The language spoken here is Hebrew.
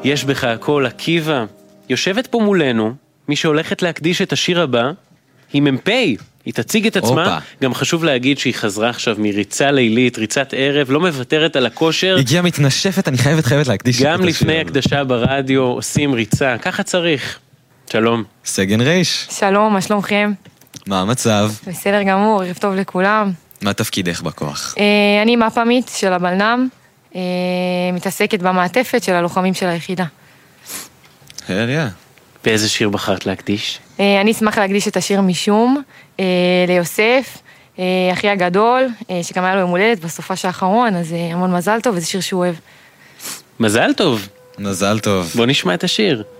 יש בך הכל, עקיבא. יושבת פה מולנו, מי שהולכת להקדיש את השיר הבא, היא מ"פ. היא תציג את עצמה, גם חשוב להגיד שהיא חזרה עכשיו מריצה לילית, ריצת ערב, לא מוותרת על הכושר. הגיעה מתנשפת, אני חייבת להקדיש. גם לפני הקדשה ברדיו עושים ריצה, ככה צריך. שלום. סגן ריש. שלום, מה שלומכם? מה המצב? בסדר גמור, ערב טוב לכולם. מה תפקידך בכוח? אני מפ"מית של הבלנם, מתעסקת במעטפת של הלוחמים של היחידה. הריה. באיזה שיר בחרת להקדיש? אני אשמח להקדיש את השיר משום, ליוסף, אחי הגדול, שגם היה לו יום הולדת בסופה האחרון, אז המון מזל טוב, וזה שיר שהוא אוהב. מזל טוב. מזל טוב. בוא נשמע את השיר.